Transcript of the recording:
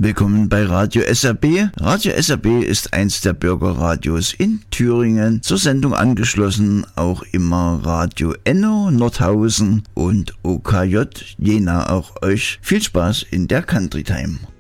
Willkommen bei Radio SRB. Radio SRB ist eins der Bürgerradios in Thüringen. Zur Sendung angeschlossen auch immer Radio Enno, Nordhausen und OKJ Jena. Auch euch viel Spaß in der Country Time.